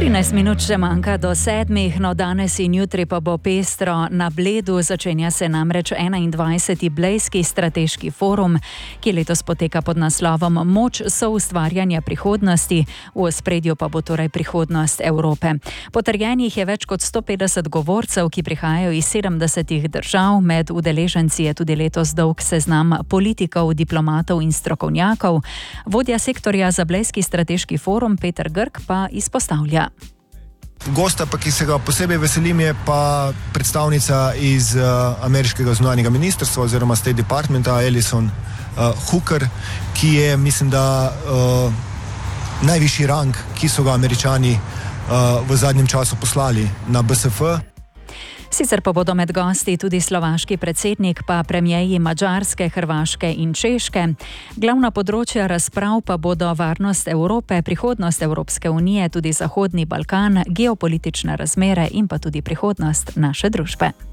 13 minut še manjka do 7, no danes in jutri pa bo pestro. Na Bledu začenja se namreč 21. Blejski strateški forum, ki letos poteka pod naslovom Moč soustvarjanja prihodnosti, v ospredju pa bo torej prihodnost Evrope. Potrjenih je več kot 150 govorcev, ki prihajajo iz 70 držav, med udeleženci je tudi letos dolg seznam politikov, diplomatov in strokovnjakov. Vodja sektorja za Blejski strateški forum Peter Grk pa izpostavlja. Gosta, pa, ki se ga posebej veselim, je pa predstavnica iz ameriškega zunanjega ministrstva oziroma State Departmenta, Alison Hooker, ki je, mislim, da najvišji rang, ki so ga Američani v zadnjem času poslali na BSF. Sicer pa bodo med gosti tudi slovaški predsednik, pa premierji Madžarske, Hrvaške in Češke. Glavna področja razprav pa bodo varnost Evrope, prihodnost Evropske unije, tudi Zahodni Balkan, geopolitične razmere in pa tudi prihodnost naše družbe.